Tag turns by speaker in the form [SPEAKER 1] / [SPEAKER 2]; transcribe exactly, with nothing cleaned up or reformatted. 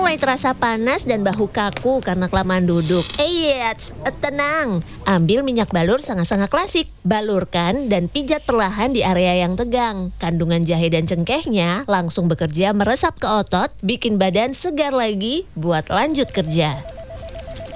[SPEAKER 1] mulai terasa panas dan bahu kaku karena kelamaan duduk. Eh, tenang. Ambil minyak balur sangat-sangat klasik. Balurkan dan pijat perlahan di area yang tegang. Kandungan jahe dan cengkehnya langsung bekerja meresap ke otot, bikin badan segar lagi buat lanjut kerja.